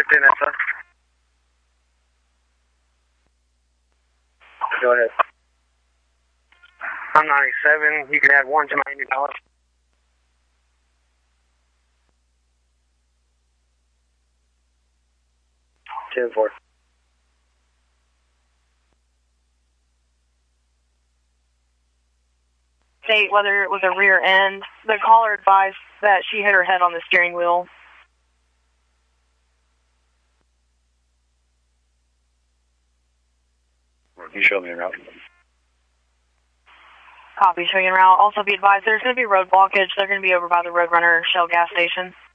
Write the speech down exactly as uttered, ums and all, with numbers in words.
fifteen, that's fine. Go ahead. I'm ninety-seven. You can add one to my eighty dollars. ten four. State whether it was a rear end. The caller advised that she hit her head on the steering wheel. You show me a route. Copy, showing en route. Also be advised there's going to be road blockage. They're going to be over by the Roadrunner Shell gas station.